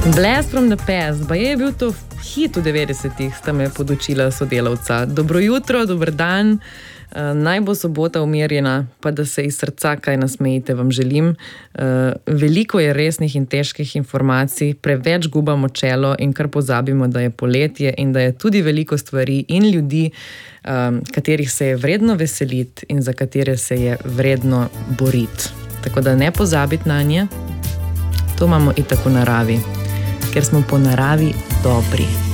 Blast from the past, pa je bil to hit v 90-ih, sta me podučila sodelavca. Dobro jutro, dober dan, naj bo sobota umirjena, pa da se iz srca kaj nasmejite vam želim. Veliko je resnih in težkih informacij, preveč gubamo čelo in kar pozabimo, da je poletje in da je tudi veliko stvari in ljudi, katerih se je vredno veseliti in za katere se je vredno boriti. Tako da ne pozabiti na nje, to imamo itak v naravi, ker smo po naravi dobri.